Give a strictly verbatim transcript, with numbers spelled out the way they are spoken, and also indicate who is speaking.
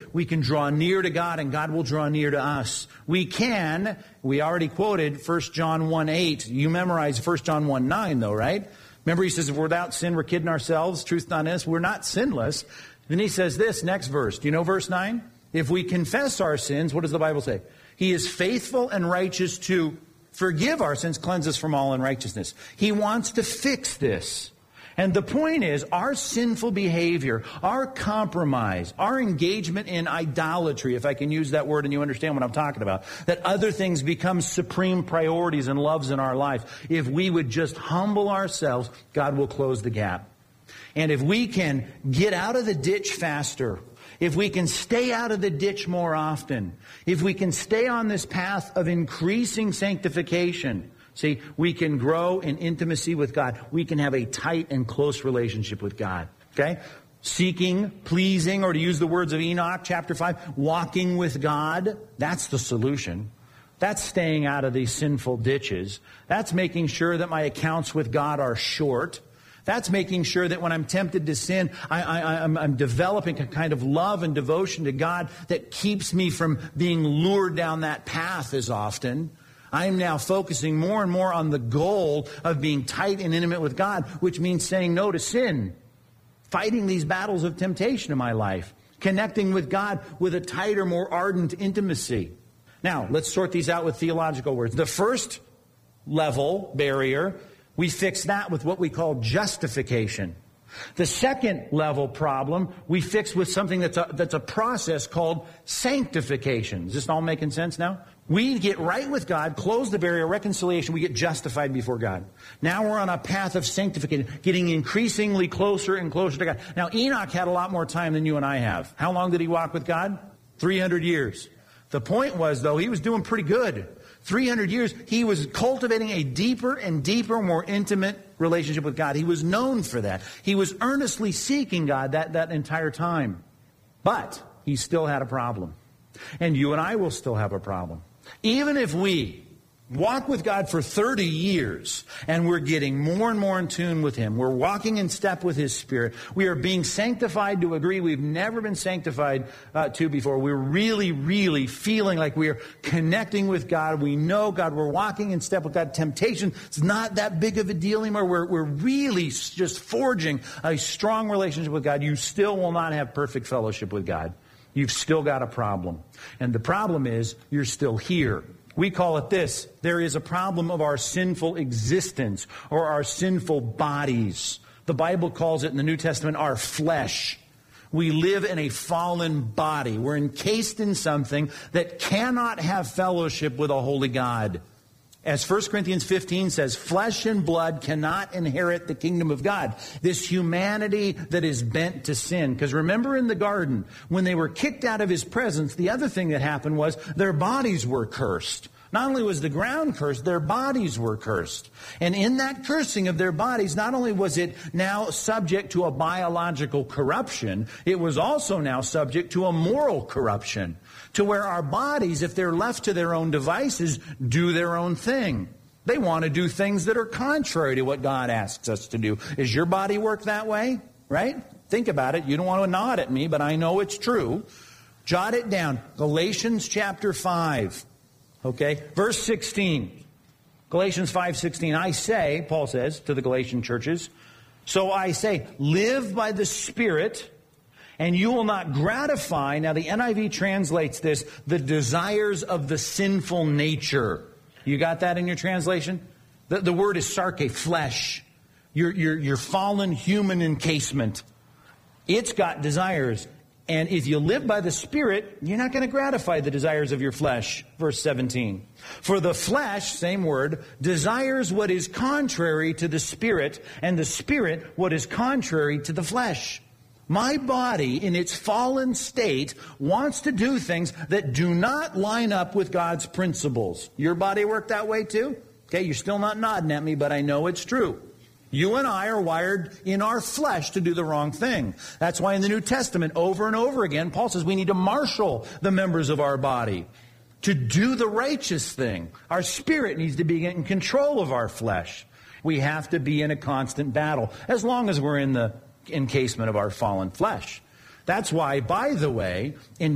Speaker 1: we can draw near to God and God will draw near to us. We can, we already quoted First John one eight. You memorize First John one nine though, right? Remember he says, if we're without sin, we're kidding ourselves. Truth not in us. We're not sinless. Then he says this, next verse. Do you know verse nine? If we confess our sins, what does the Bible say? He is faithful and righteous to forgive our sins, cleanse us from all unrighteousness. He wants to fix this. And the point is, our sinful behavior, our compromise, our engagement in idolatry, if I can use that word and you understand what I'm talking about, that other things become supreme priorities and loves in our life. If we would just humble ourselves, God will close the gap. And if we can get out of the ditch faster, if we can stay out of the ditch more often, if we can stay on this path of increasing sanctification, see, we can grow in intimacy with God. We can have a tight and close relationship with God. Okay? Seeking, pleasing, or to use the words of Enoch, chapter five, walking with God. That's the solution. That's staying out of these sinful ditches. That's making sure that my accounts with God are short. That's making sure that when I'm tempted to sin, I, I, I'm, I'm developing a kind of love and devotion to God that keeps me from being lured down that path as often. I'm now focusing more and more on the goal of being tight and intimate with God, which means saying no to sin, fighting these battles of temptation in my life, connecting with God with a tighter, more ardent intimacy. Now, let's sort these out with theological words. The first level barrier, we fix that with what we call justification. The second level problem, we fix with something that's a, that's a process called sanctification. Is this all making sense now? We get right with God, close the barrier, reconciliation, we get justified before God. Now we're on a path of sanctification, getting increasingly closer and closer to God. Now Enoch had a lot more time than you and I have. How long did he walk with God? three hundred years. The point was, though, he was doing pretty good. three hundred years, he was cultivating a deeper and deeper, more intimate relationship with God. He was known for that. He was earnestly seeking God that, that entire time. But he still had a problem. And you and I will still have a problem. Even if we walk with God for thirty years and we're getting more and more in tune with Him, we're walking in step with His Spirit, we are being sanctified to a degree we've never been sanctified uh, to before. We're really, really feeling like we are connecting with God. We know God. We're walking in step with God. Temptation is not that big of a deal anymore. We're, we're really just forging a strong relationship with God. You still will not have perfect fellowship with God. You've still got a problem. And the problem is you're still here. We call it this. There is a problem of our sinful existence or our sinful bodies. The Bible calls it in the New Testament our flesh. We live in a fallen body. We're encased in something that cannot have fellowship with a holy God. As First Corinthians fifteen says, flesh and blood cannot inherit the kingdom of God. This humanity that is bent to sin. Because remember in the garden, when they were kicked out of His presence, the other thing that happened was their bodies were cursed. Not only was the ground cursed, their bodies were cursed. And in that cursing of their bodies, not only was it now subject to a biological corruption, it was also now subject to a moral corruption. To where our bodies, if they're left to their own devices, do their own thing. They want to do things that are contrary to what God asks us to do. Is your body work that way? Right? Think about it. You don't want to nod at me, but I know it's true. Jot it down. Galatians chapter five. Okay? Verse sixteen. Galatians five sixteen. I say, Paul says to the Galatian churches, so I say, live by the Spirit, and you will not gratify, now the N I V translates this, the desires of the sinful nature. You got that in your translation? The, the word is sarke, flesh. Your, your, your fallen human encasement. It's got desires. And if you live by the Spirit, you're not going to gratify the desires of your flesh. Verse seventeen. For the flesh, same word, desires what is contrary to the Spirit, and the Spirit what is contrary to the flesh. My body, in its fallen state, wants to do things that do not line up with God's principles. Your body work that way too? Okay, you're still not nodding at me, but I know it's true. You and I are wired in our flesh to do the wrong thing. That's why in the New Testament, over and over again, Paul says we need to marshal the members of our body to do the righteous thing. Our spirit needs to be in control of our flesh. We have to be in a constant battle, as long as we're in the encasement of our fallen flesh. That's why, by the way, in